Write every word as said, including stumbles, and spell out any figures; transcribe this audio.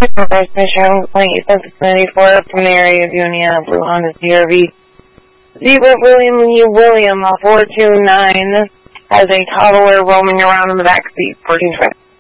First Mission, Point eight ninety-four from the area of Union, Blue Honda C R V. Zebra William U. William, four two nine, has a toddler roaming around in the back seat, fourteen twenty.